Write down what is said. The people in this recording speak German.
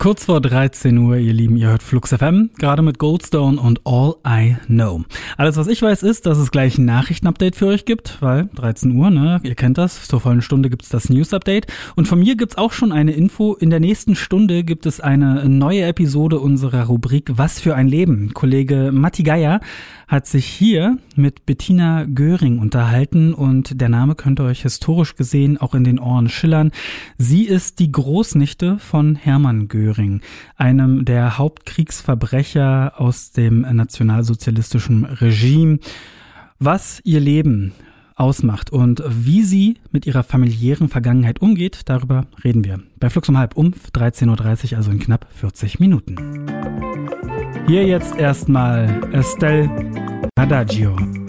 Kurz vor 13 Uhr, ihr Lieben, ihr hört Flux FM, gerade mit Goldstone und All I Know. Alles, was ich weiß, ist, dass es gleich ein Nachrichtenupdate für euch gibt, weil 13 Uhr, ne, ihr kennt das, zur vollen Stunde gibt's das News-Update. Und von mir gibt's auch schon eine Info, in der nächsten Stunde gibt es eine neue Episode unserer Rubrik Was für ein Leben. Kollege Matti Geier hat sich hier mit Bettina Göring unterhalten und der Name könnte euch historisch gesehen auch in den Ohren schillern. Sie ist die Großnichte von Hermann Göring, einem der Hauptkriegsverbrecher aus dem nationalsozialistischen Regime. Was ihr Leben ausmacht und wie sie mit ihrer familiären Vergangenheit umgeht, darüber reden wir. Bei Flux um 13.30 Uhr, also in knapp 40 Minuten. Hier jetzt erstmal Estelle Adagio.